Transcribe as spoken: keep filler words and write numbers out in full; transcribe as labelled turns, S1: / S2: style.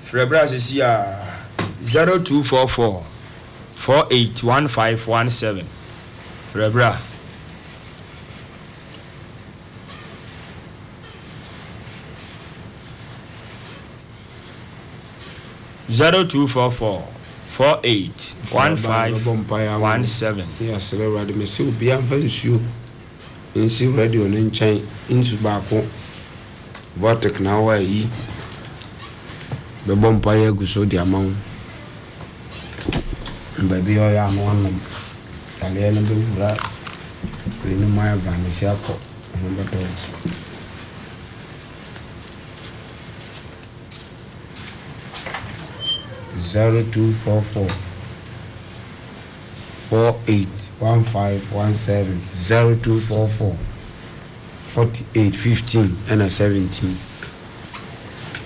S1: Frebra is here zero two four four four eight one five one seven. Frebra. Zero two four four four eight one five one seven.
S2: Yes, ready. Me see be am very sure. In see radio in chain into bako. Vortex now why yi. Be bompire go so the amount. Baby o ya no one. Kale na be wura. We no my vanish akọ. Number two. Zero two four four four eight one five one seven zero two four four forty eight fifteen and a seventeen.